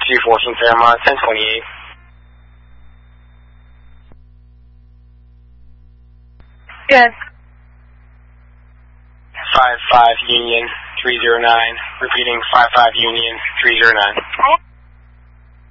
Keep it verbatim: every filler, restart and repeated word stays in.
two four from Fairmont, ten twenty-eight. Good. five five Union, three zero nine. Repeating, five five Union, three zero nine.